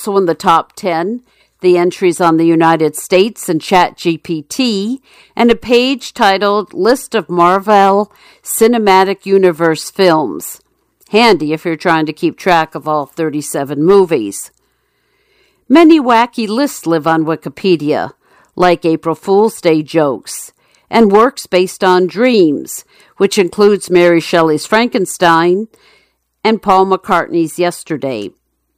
Also in the top 10, the entries on the United States and ChatGPT, and a page titled List of Marvel Cinematic Universe Films. Handy if you're trying to keep track of all 37 movies. Many wacky lists live on Wikipedia, like April Fool's Day jokes, and works based on dreams, which includes Mary Shelley's Frankenstein and Paul McCartney's Yesterday.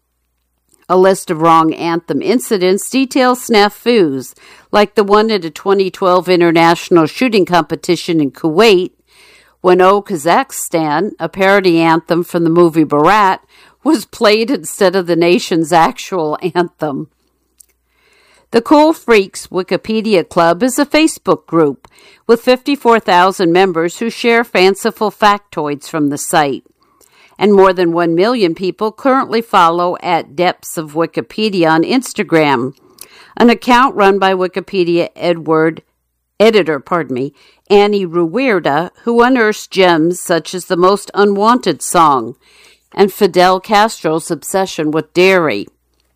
A list of wrong anthem incidents details snafus, like the one at a 2012 international shooting competition in Kuwait, when O Kazakhstan, a parody anthem from the movie Borat, was played instead of the nation's actual anthem. The Cool Freaks Wikipedia Club is a Facebook group with 54,000 members who share fanciful factoids from the site. And more than 1 million people currently follow at Depths of Wikipedia on Instagram, an account run by Wikipedia editor, Annie Ruwerda, who unearths gems such as the Most Unwanted Song and Fidel Castro's obsession with dairy.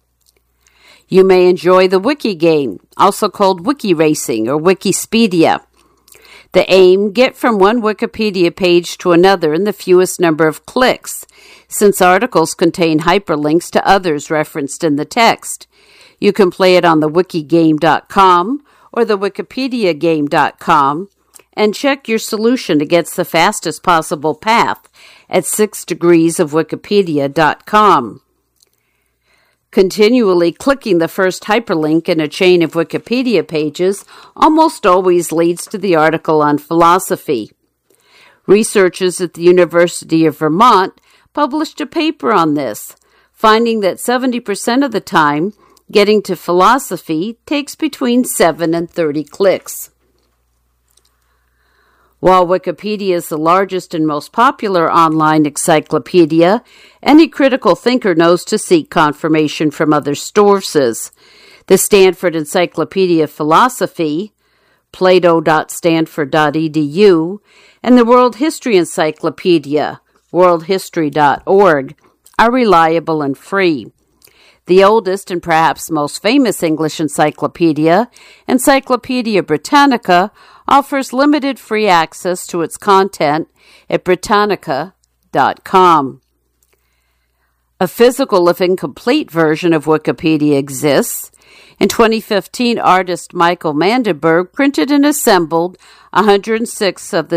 You may enjoy the Wiki game, also called Wiki Racing or Wikispedia. The aim, get from one Wikipedia page to another in the fewest number of clicks, since articles contain hyperlinks to others referenced in the text. You can play it on the wikigame.com or the wikipediagame.com and check your solution against the fastest possible path at 6degreesofwikipedia.com. Continually clicking the first hyperlink in a chain of Wikipedia pages almost always leads to the article on philosophy. Researchers at the University of Vermont published a paper on this, finding that 70% of the time, getting to philosophy takes between 7 and 30 clicks. While Wikipedia is the largest and most popular online encyclopedia, any critical thinker knows to seek confirmation from other sources. The Stanford Encyclopedia of Philosophy, plato.stanford.edu, and the World History Encyclopedia, worldhistory.org, are reliable and free. The oldest and perhaps most famous English encyclopedia, Encyclopedia Britannica, offers limited free access to its content at Britannica.com. A physical, if incomplete, version of Wikipedia exists. In 2015, artist Michael Mandenberg printed and assembled 106 of the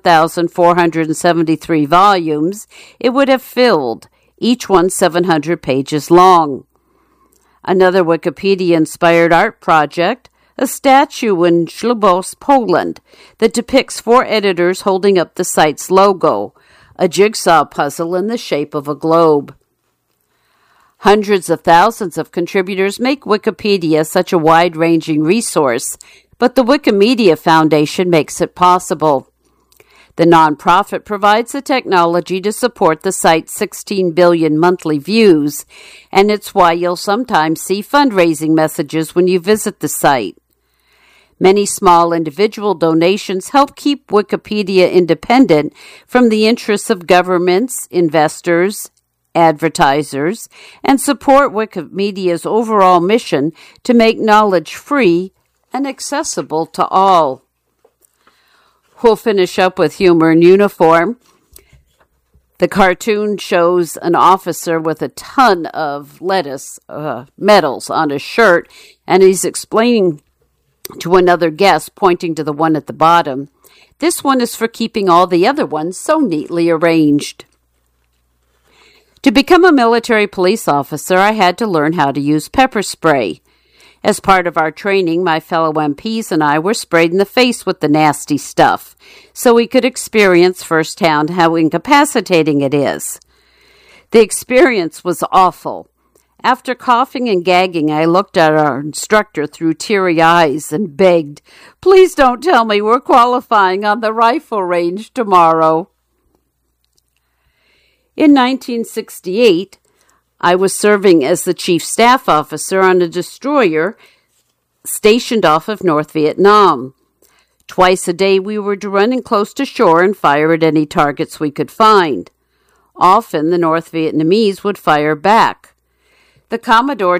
7,473 volumes it would have filled, each one 700 pages long. Another Wikipedia-inspired art project, a statue in Szlubos, Poland, that depicts 4 editors holding up the site's logo, a jigsaw puzzle in the shape of a globe. Hundreds of thousands of contributors make Wikipedia such a wide-ranging resource, but the Wikimedia Foundation makes it possible. The nonprofit provides the technology to support the site's 16 billion monthly views, and it's why you'll sometimes see fundraising messages when you visit the site. Many small individual donations help keep Wikipedia independent from the interests of governments, investors, advertisers, and support Wikimedia's overall mission to make knowledge free and accessible to all. We'll finish up with humor in uniform. The cartoon shows an officer with a ton of medals on his shirt, and he's explaining to another guest, pointing to the one at the bottom, "This one is for keeping all the other ones so neatly arranged." To become a military police officer, I had to learn how to use pepper spray. As part of our training, my fellow MPs and I were sprayed in the face with the nasty stuff, so we could experience firsthand how incapacitating it is. The experience was awful. After coughing and gagging, I looked at our instructor through teary eyes and begged, "Please don't tell me we're qualifying on the rifle range tomorrow." In 1968, I was serving as the chief staff officer on a destroyer stationed off of North Vietnam. Twice a day we were to run in close to shore and fire at any targets we could find. Often the North Vietnamese would fire back. The Commodore